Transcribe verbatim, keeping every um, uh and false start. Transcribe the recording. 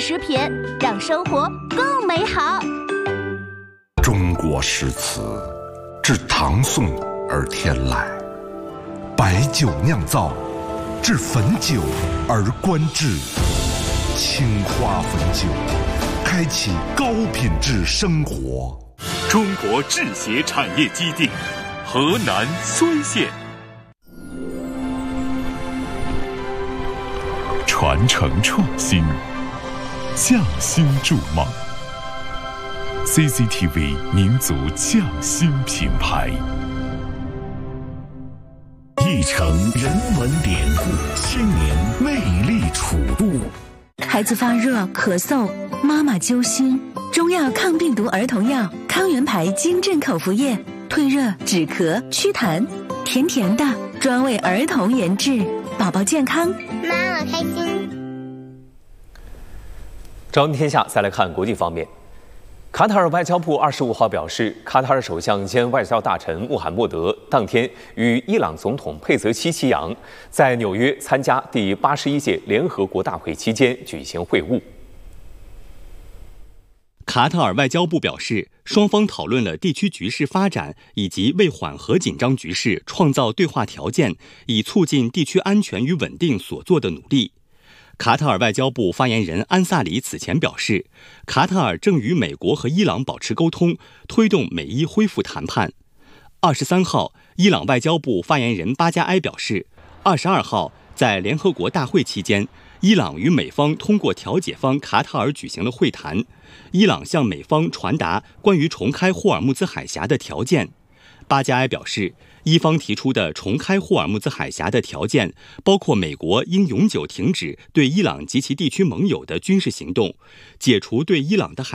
食品，让生活更美好。 中国诗词自唐宋而天来，白酒酿造，至汾酒而观致。青花汾酒，开启高品质生活。 中国制鞋产业基地，河南睢县。传承创新，匠心筑梦。C C T V 民族匠心品牌。一城人文典故，千年魅力楚度。 孩子发热、咳嗽，妈妈揪心，中药抗病毒儿童药康源牌金镇口服液，退热、止咳、祛痰，甜甜的，专为儿童研制，宝宝健康， 妈妈开心。 朝天下，再来看国际方面。卡塔尔外交部二十五号表示，卡塔尔首相兼外交大臣穆罕默德当天与伊朗总统佩泽西齐扬在纽约参加第八十一届联合国大会期间举行会晤。 卡塔尔外交部表示，双方讨论了地区局势发展以及为缓和紧张局势创造对话条件，以促进地区安全与稳定所做的努力。卡塔尔外交部发言人安萨里此前表示，卡塔尔正与美国和伊朗保持沟通，推动美伊恢复谈判。二十三号，伊朗外交部发言人巴加埃表示，二十二号在联合国大会期间，伊朗与美方通过调解方卡塔尔举行了会谈，伊朗向美方传达关于重开霍尔木兹海峡的条件。巴加埃表示，伊方提出的重开霍尔木兹海峡的条件包括美国应永久停止对伊朗及其地区盟友的军事行动，解除对伊朗的海